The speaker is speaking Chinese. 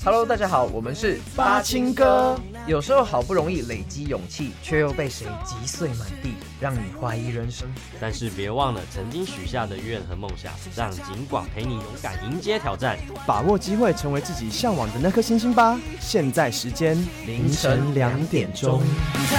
Hello， 大家好，我们是八青哥。 有时候好不容易累积勇气，却又被谁击碎满地，让你怀疑人生。 但是别忘了曾经许下的愿和梦想，让警广陪你勇敢迎接挑战， 把握机会，成为自己向往的那颗星星吧。现在时间凌晨2点钟。